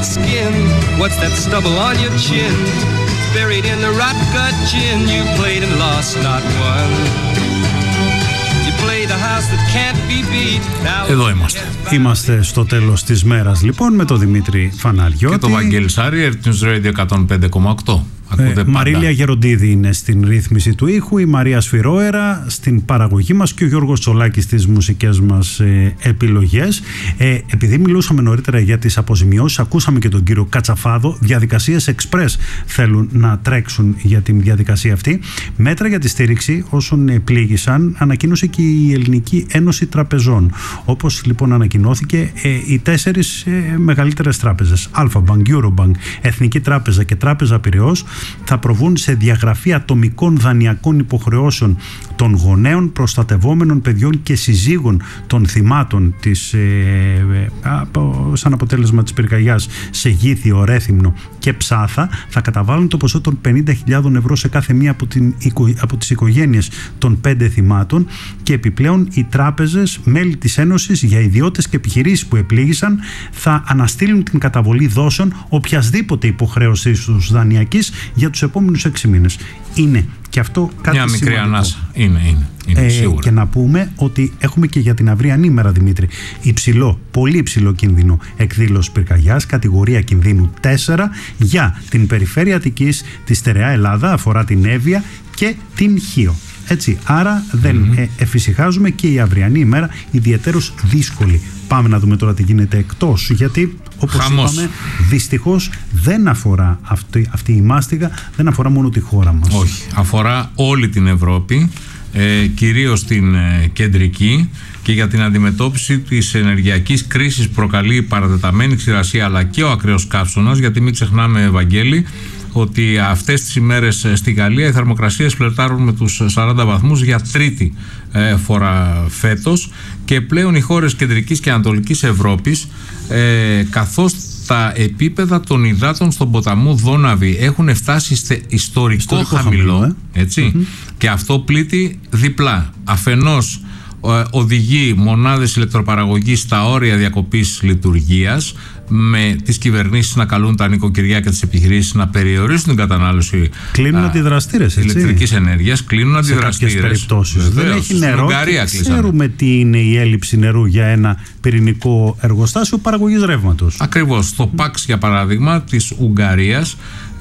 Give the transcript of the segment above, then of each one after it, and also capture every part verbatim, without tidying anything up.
skin. What's that stubble on your chin? Buried in the rot gut gin. You played and lost not one. Εδώ είμαστε. Είμαστε στο τέλος της μέρας λοιπόν με τον Δημήτρη Φαναριώτη και τον Βαγγέλη Σάρη, Earth News Radio εκατόν πέντε κόμμα οκτώ. Ε, Μαρίλια Γεροντίδη είναι στην ρύθμιση του ήχου, η Μαρία Σφυρόερα στην παραγωγή μας και ο Γιώργος Τσολάκης στις μουσικές μας ε, επιλογές. Ε, επειδή μιλούσαμε νωρίτερα για τις αποζημιώσεις, ακούσαμε και τον κύριο Κατσαφάδο. Διαδικασίες express θέλουν να τρέξουν για την διαδικασία αυτή. Μέτρα για τη στήριξη όσων πλήγησαν ανακοίνωσε και η Ελληνική Ένωση Τραπεζών. Όπως λοιπόν ανακοινώθηκε, ε, οι τέσσερις ε, μεγαλύτερες τράπεζες, Αλφα-Bank, Eurobank, Εθνική Τράπεζα και Τράπεζα Πειραιώς, θα προβούν σε διαγραφή ατομικών δανειακών υποχρεώσεων των γονέων, προστατευόμενων παιδιών και συζύγων των θυμάτων της, ε, ε, σαν αποτέλεσμα της πυρκαγιάς σε Γήθιο, Ρέθυμνο και Ψάθα. Θα καταβάλουν το ποσό των πενήντα χιλιάδες ευρώ σε κάθε μία από, την, από τις οικογένειες των πέντε θυμάτων, και επιπλέον οι τράπεζες μέλη της Ένωσης για ιδιώτες και επιχειρήσεις που επλήγησαν θα αναστείλουν την καταβολή δόσεων οποιασδήποτε υποχρέωσης τους δανειακής για τους επόμενους έξι μήνες. Είναι και αυτό κάτι μια μικρή σημαντικό. Ανάσα. Είναι, είναι, είναι ε, σίγουρα. Και να πούμε ότι έχουμε και για την αυριανή ημέρα, Δημήτρη, υψηλό, πολύ υψηλό κίνδυνο εκδήλωση πυρκαγιάς, κατηγορία κινδύνου τέσσερα για την περιφέρεια Αττικής, τη στερεά Ελλάδα, αφορά την Εύβοια και την Χίο. Έτσι, άρα δεν mm-hmm. ε, εφησυχάζουμε, και η αυριανή ημέρα ιδιαίτερως δύσκολη. Πάμε να δούμε τώρα τι γίνεται εκτός, γιατί όπως Χαμός. είπαμε δυστυχώς δεν αφορά αυτή, αυτή η μάστιγα, δεν αφορά μόνο τη χώρα μας. Όχι, αφορά όλη την Ευρώπη, ε, κυρίως την ε, κεντρική, και για την αντιμετώπιση της ενεργειακής κρίσης προκαλεί η παρατεταμένη ξηρασία αλλά και ο ακραίος καύσωνας, γιατί μην ξεχνάμε, Βαγγέλη, ότι αυτές τις ημέρες στη Γαλλία οι θερμοκρασίες φλερτάρουν με τους σαράντα βαθμούς για τρίτη ε, φορά φέτος, και πλέον οι χώρες κεντρικής και ανατολικής Ευρώπης, ε, καθώς τα επίπεδα των υδάτων στον ποταμό Δόναβη έχουν φτάσει σε ιστορικό, ιστορικό χαμηλό, χαμηλό ε? έτσι, mm-hmm. και αυτό πλήττει διπλά. Αφενός οδηγεί μονάδες ηλεκτροπαραγωγής στα όρια διακοπής λειτουργίας, με τις κυβερνήσεις να καλούν τα νοικοκυριά και τις επιχειρήσεις να περιορίσουν την κατανάλωση. Κλείνουν αντιδραστήρες, ηλεκτρικής ενέργειας, κλείνουν αντιδραστήρες. Σε κάποιες περιπτώσεις. Βεβαίως, δεν έχει νερό. Ουγγαρία, και ξέρουμε τι είναι η έλλειψη νερού για ένα πυρηνικό εργοστάσιο παραγωγής ρεύματος. Ακριβώς. Στο ΠΑΞ, για παράδειγμα, της Ουγγαρίας,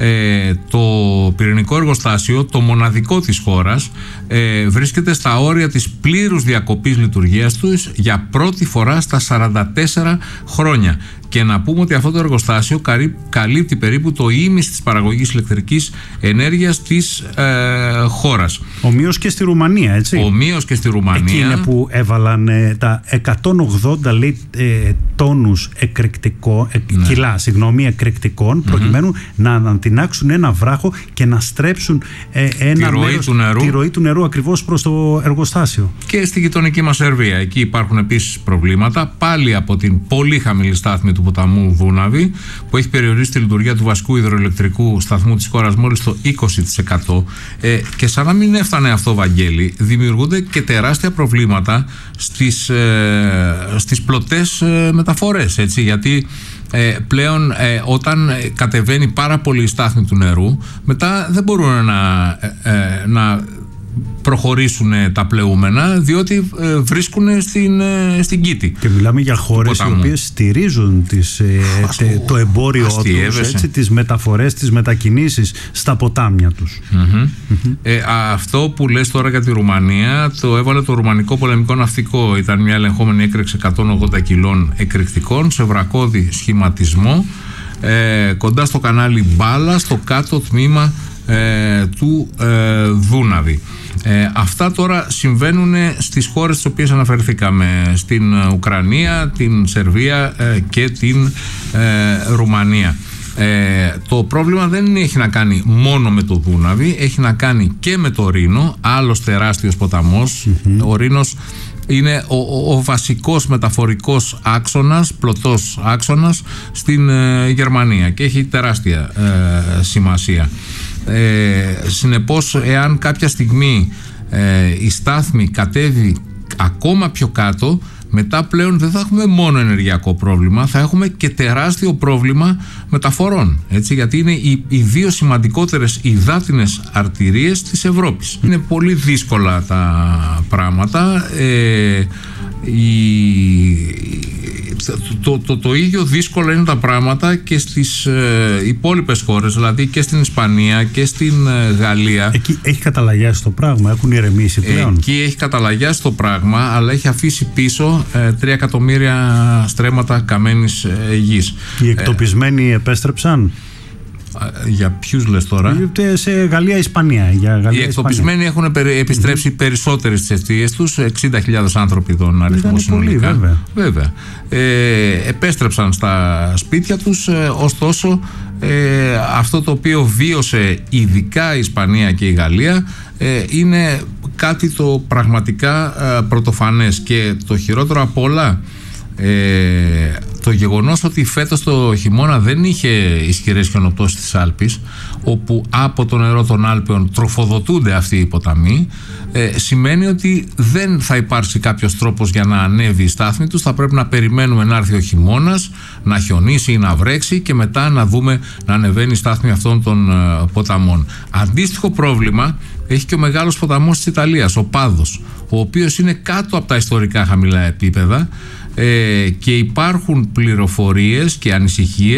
Ε, το πυρηνικό εργοστάσιο, το μοναδικό της χώρας, ε, βρίσκεται στα όρια της πλήρους διακοπής λειτουργίας τους για πρώτη φορά στα σαράντα τέσσερα χρόνια. Και να πούμε ότι αυτό το εργοστάσιο καλύπτει περίπου το ίμιση της παραγωγής ηλεκτρικής ενέργειας της ε, χώρας. Ομοίως και στη Ρουμανία, έτσι. Ομοίως και στη Ρουμανία. Εκεί είναι που έβαλαν ε, τα εκατόν ογδόντα λέει, ε, τόνους εκρηκτικών, ε, ναι. κιλά συγγνώμη, εκρηκτικών, mm-hmm. προκειμένου να ανατινάξουν ένα βράχο και να στρέψουν ε, ένα τη, ροή μέρος, του νερού. τη ροή του νερού ακριβώς προς το εργοστάσιο. Και στη γειτονική μας Σερβία. Εκεί υπάρχουν επίσης προβλήματα, πάλι από την πολύ χαμηλή στάθμη του ποταμού Δούναβη, που έχει περιορίσει τη λειτουργία του βασικού υδροελεκτρικού σταθμού της χώρας μόλις το είκοσι τοις εκατό. Ε, και σαν να μην έφτανε αυτό, Βαγγέλη, δημιουργούνται και τεράστια προβλήματα στις, ε, στις πλωτές ε, μεταφορές, έτσι, γιατί ε, πλέον ε, όταν κατεβαίνει πάρα πολύ η στάθμη του νερού, μετά δεν μπορούν να, ε, ε, να προχωρήσουν τα πλεούμενα, διότι ε, βρίσκουν στην, ε, στην κήτη. Και μιλάμε για χώρες οι οποίες στηρίζουν τις, ε, τε, το εμπόριό τους, έτσι, τις μεταφορές, τις μετακινήσεις στα ποτάμια τους. Mm-hmm. Mm-hmm. Ε, αυτό που λες τώρα για τη Ρουμανία το έβαλε το Ρουμανικό Πολεμικό Ναυτικό. Ήταν μια ελεγχόμενη έκρηξη εκατόν ογδόντα κιλών εκρηκτικών σε βρακώδη σχηματισμό, ε, κοντά στο κανάλι Μπάλα, στο κάτω τμήμα Ε, του ε, Δούναβη. Ε, αυτά τώρα συμβαίνουν στις χώρες τις οποίες αναφερθήκαμε, στην Ουκρανία, την Σερβία ε, και την ε, Ρουμανία. Ε, το πρόβλημα δεν έχει να κάνει μόνο με το Δούναβη, έχει να κάνει και με το Ρήνο, άλλος τεράστιος ποταμός. Mm-hmm. Ο Ρήνος είναι ο, ο, ο βασικός μεταφορικός άξονας, πλωτός άξονας στην ε, Γερμανία, και έχει τεράστια ε, σημασία. Ε, συνεπώς, εάν κάποια στιγμή ε, η στάθμη κατέβει ακόμα πιο κάτω, μετά πλέον δεν θα έχουμε μόνο ενεργειακό πρόβλημα, θα έχουμε και τεράστιο πρόβλημα μεταφορών, έτσι, γιατί είναι οι, οι δύο σημαντικότερες υδάτινες αρτηρίες της Ευρώπης. Είναι πολύ δύσκολα τα πράγματα. Ε, η, το, το, το, το ίδιο δύσκολα είναι τα πράγματα και στις ε, υπόλοιπες χώρες, δηλαδή και στην Ισπανία και στην ε, Γαλλία. Εκεί έχει καταλαγιάσει το πράγμα, έχουν ηρεμήσει πλέον. Εκεί έχει καταλαγιάσει το πράγμα, αλλά έχει αφήσει πίσω ε, τρία εκατομμύρια στρέμματα καμένης ε, γης. Οι εκτοπισμένοι ε, επέστρεψαν. Για ποιους λες τώρα? Σε Γαλλία, Ισπανία. Για Γαλλία, οι εκτοπισμένοι έχουν επιστρέψει mm-hmm. περισσότερες στις αιστείες τους, εξήντα χιλιάδες άνθρωποι τον αριθμό συνολικά. Πολύ, βέβαια. βέβαια. Ε, επέστρεψαν στα σπίτια τους, ε, ωστόσο ε, αυτό το οποίο βίωσε ειδικά η Ισπανία και η Γαλλία ε, είναι κάτι το πραγματικά ε, πρωτοφανές, και το χειρότερο απ' όλα, Ε, το γεγονός ότι φέτος το χειμώνα δεν είχε ισχυρές χιονοπτώσεις της Άλπης, όπου από το νερό των Άλπαιων τροφοδοτούνται αυτοί οι ποταμοί, ε, σημαίνει ότι δεν θα υπάρξει κάποιος τρόπος για να ανέβει η στάθμη τους. Θα πρέπει να περιμένουμε να έρθει ο χειμώνας, να χιονίσει ή να βρέξει, και μετά να δούμε να ανεβαίνει η στάθμη αυτών των ε, ποταμών. Αντίστοιχο πρόβλημα έχει και ο μεγάλος ποταμός της Ιταλίας, ο Πάδος, ο οποίος είναι κάτω από τα ιστορικά χαμηλά επίπεδα, ε, και υπάρχουν πληροφορίες και ανησυχίες